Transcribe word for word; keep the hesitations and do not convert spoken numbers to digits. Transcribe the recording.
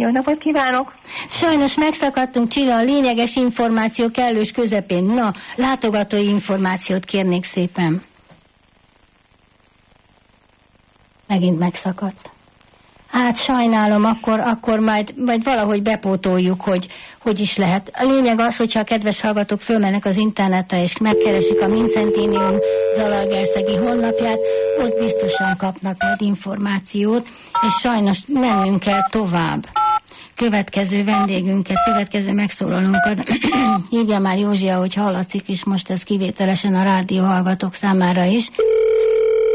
Jó napot kívánok! Sajnos megszakadtunk, Csilla, a lényeges információ kellős közepén. Na, látogatói információt kérnék szépen. Megint megszakadt. Hát sajnálom, akkor, akkor majd, majd valahogy bepótoljuk, hogy hogy is lehet. A lényeg az, hogyha a kedves hallgatók fölmennek az internetre és megkeresik a Vincentinium Zalaegerszegi honlapját, ott biztosan kapnak majd információt, és sajnos mennünk kell tovább. Következő vendégünket, következő megszólalónkat hívja már Józsia, hogy hallatszik, és most ez kivételesen a rádió hallgatók számára is.